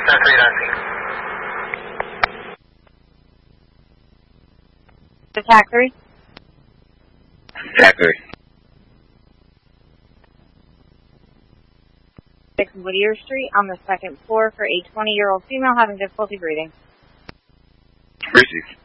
The Thackeray. Thackeray. 6 Whittier Street on the second floor for a 20-year-old female having difficulty breathing. Richie.